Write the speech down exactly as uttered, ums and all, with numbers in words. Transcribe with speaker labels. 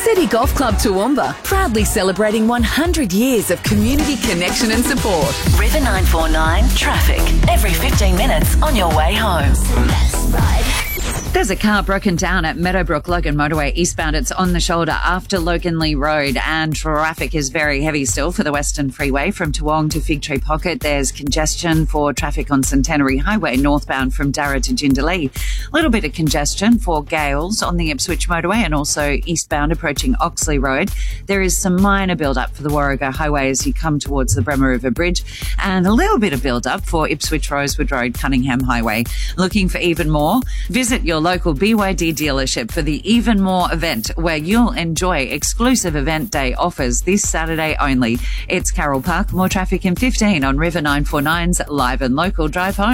Speaker 1: City Golf Club Toowoomba, proudly celebrating one hundred years of community connection and support.
Speaker 2: River nine four nine traffic every fifteen minutes on your way home.
Speaker 3: There's a car broken down at Meadowbrook Logan Motorway eastbound. It's on the shoulder after Logan Lee Road, and traffic is very heavy still for the Western Freeway from Toowong to Fig Tree Pocket. There's congestion for traffic on Centenary Highway northbound from Darra to Jindalee. A little bit of congestion for Gales on the Ipswich Motorway and also eastbound approaching Oxley Road. There is some minor build-up for the Warrego Highway as you come towards the Bremer River Bridge, and a little bit of build-up for Ipswich Rosewood Road Cunningham Highway. Looking for even more? Visit your local B Y D dealership for the Even More event, where you'll enjoy exclusive event day offers this Saturday only. It's Carroll Park. More traffic in fifteen on River nine four nine's Live and Local Drive Home.